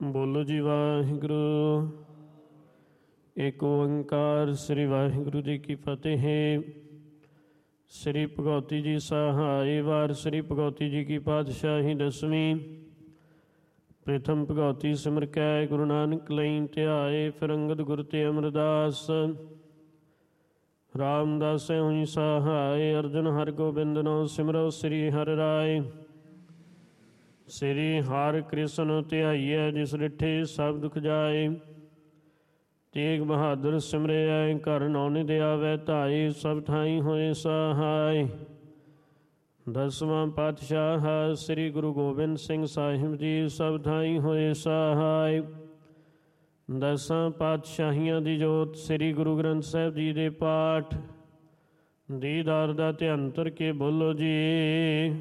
ਬੋਲੋ ਜੀ ਵਾਹਿਗੁਰੂ। ਏਕ ਓੰਕਾਰ ਸ੍ਰੀ ਵਾਹਿਗੁਰੂ ਜੀ ਕੀ ਫਤਿਹ। ਸ੍ਰੀ ਭਗਉਤੀ ਜੀ ਸਹਾਇ ਵਾਰ ਸ੍ਰੀ ਭਗਉਤੀ ਜੀ ਕੀ ਪਾਤਸ਼ਾਹੀ ਦਸਵੀਂ। ਪ੍ਰਥਮ ਭਗਉਤੀ ਸਿਮਰ ਕੈ ਗੁਰੂ ਨਾਨਕ ਲਈ ਧਿਆਏ, ਫਿਰ ਅੰਗਦ ਗੁਰ ਤੇ ਅਮਰਦਾਸ। ਰਾਮਦਾਸ ਹੋਈ ਸਹਾਇ, ਅਰਜੁਨ ਹਰਿ ਗੋਬਿੰਦ ਨੋ ਸਿਮਰੋ ਸ੍ਰੀ ਹਰਿ ਰਾਏ। ਸ੍ਰੀ ਹਰਿ ਕ੍ਰਿਸ਼ਨ ਧਿਆਈਐ, ਜਿਸ ਡਿਠੇ ਸਭ ਦੁਖ ਜਾਏ। ਤੇਗ ਬਹਾਦਰ ਸਿਮਰਿਐ, ਘਰ ਨੌ ਨਿਧ ਆਵੈ ਧਾਈ। ਸਭ ਥਾਈ ਹੋਏ ਸਹਾਇ। ਦਸਵਾਂ ਪਾਤਸ਼ਾਹ ਸ੍ਰੀ ਗੁਰੂ ਗੋਬਿੰਦ ਸਿੰਘ ਸਾਹਿਬ ਜੀ, ਸਭ ਥਾਈ ਹੋਏ ਸਹਾਇ। ਦਸਾਂ ਪਾਤਸ਼ਾਹੀਆਂ ਦੀ ਜੋਤ ਸ੍ਰੀ ਗੁਰੂ ਗ੍ਰੰਥ ਸਾਹਿਬ ਜੀ ਦੇ ਪਾਠ ਦੀਦਾਰ ਦਾ ਧਿਆਨ ਧਰ ਕੇ ਬੋਲੋ ਜੀ।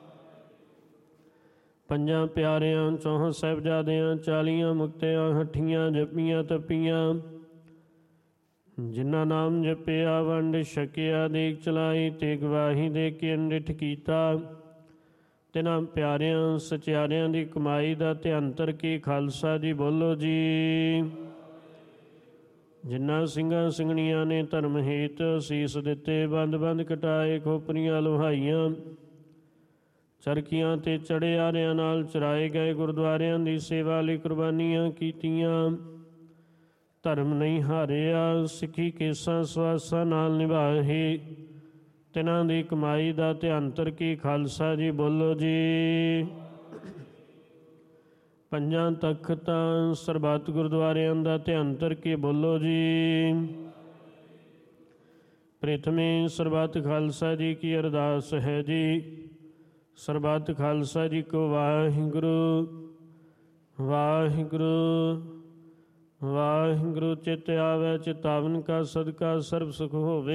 ਪੰਜਾਂ ਪਿਆਰਿਆਂ, ਚੌਹਾਂ ਸਾਹਿਬਜ਼ਾਦਿਆਂ, 40 ਮੁਕਤਿਆਂ, ਹੱਠੀਆਂ ਜਪੀਆਂ ਤਪੀਆਂ। ਜਿਨ੍ਹਾਂ ਨਾਮ ਜਪਿਆ ਵੰਡ ਛਕਿਆ, ਦੇਗ ਚਲਾਈ ਤੇ ਗਵਾਹੀ ਦੇ ਕੇ ਅੰਡਿਠ ਕੀਤਾ। ਤਿਨਾਂ ਪਿਆਰਿਆਂ ਸਚਿਆਰਿਆਂ ਦੀ ਕਮਾਈ ਦਾ ਧਿਆਨ ਧਰ ਕੇ ਖਾਲਸਾ ਜੀ ਬੋਲੋ ਜੀ। ਜਿਨ੍ਹਾਂ ਸਿੰਘਾਂ ਸਿੰਘਣੀਆਂ ਨੇ ਧਰਮ ਹੇਤ ਸੀਸ ਦਿੱਤੇ, ਬੰਦ ਬੰਦ ਕਟਾਏ, ਖੋਪਰੀਆਂ ਲੁਹਾਈਆਂ, ਚਰਖੀਆਂ ਤੇ ਚੜਿਆਰਿਆਂ ਨਾਲ ਚਰਾਏ ਗਏ, ਗੁਰਦੁਆਰਿਆਂ ਦੀ ਸੇਵਾ ਲਈ ਕੁਰਬਾਨੀਆਂ ਕੀਤੀਆਂ। ਧਰਮ ਨਹੀਂ ਹਾਰਿਆ, ਸਿੱਖੀ ਕੇਸਾਂ ਸਵਾਸਾਂ ਨਾਲ ਨਿਭਾਹੇ। ਤਿਨਾਂ ਦੀ ਕਮਾਈ ਦਾ ਧਿਆਨ ਧਰ ਕੇ ਖਾਲਸਾ ਜੀ ਬੋਲੋ ਜੀ। ਪੰਜਾਂ ਤਖਤਾਂ ਸਰਬੱਤ ਗੁਰਦੁਆਰਿਆਂ ਦਾ ਧਿਆਨ ਧਰ ਕੇ ਬੋਲੋ ਜੀ। ਪ੍ਰਥਮੇ ਸਰਬੱਤ ਖਾਲਸਾ ਜੀ ਕੀ ਅਰਦਾਸ ਹੈ ਜੀ। ਸਰਬੱਤ ਖਾਲਸਾ ਜੀ ਕੋ ਵਾਹਿਗੁਰੂ ਵਾਹਿਗੁਰੂ ਵਾਹਿਗੁਰੂ। ਚਿਤ ਆਵੈ ਚਿਤਾਵਨ ਕਾ ਸਦਕਾ ਸਰਬ ਸੁਖ ਹੋਵੇ।